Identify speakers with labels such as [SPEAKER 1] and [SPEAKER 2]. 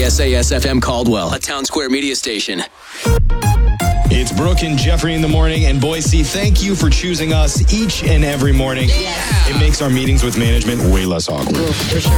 [SPEAKER 1] KSAS FM Caldwell, a Town Square media station.
[SPEAKER 2] It's Brooke and Jeffrey in the morning. And Boise, thank you for choosing us each and every morning.
[SPEAKER 1] Yeah.
[SPEAKER 2] It makes our meetings with management way less awkward.
[SPEAKER 3] For sure.